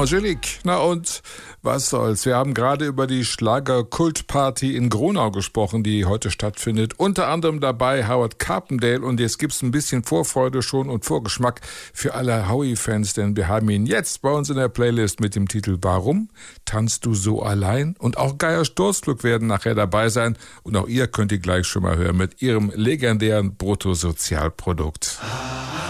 Angelique, na und was soll's? Wir haben gerade über die Schlager-Kultparty in Gronau gesprochen, die heute stattfindet. Unter anderem dabei Howard Carpendale und jetzt gibt's ein bisschen Vorfreude schon und Vorgeschmack für alle Howie-Fans, denn wir haben ihn jetzt bei uns in der Playlist mit dem Titel Warum tanzt du so allein? Und auch Geier Sturzflug werden nachher dabei sein und auch ihr könnt ihr gleich schon mal hören mit ihrem legendären Bruttosozialprodukt.